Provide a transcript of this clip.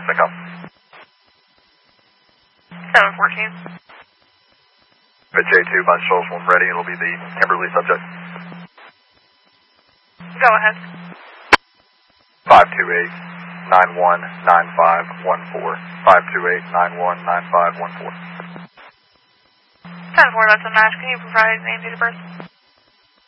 pickup? 714. J2, bunch social and ready. It'll be the Kimberly subject. Go ahead. 528-919514. 528-919514. 10-4, that's a match. Can you provide name, date of birth?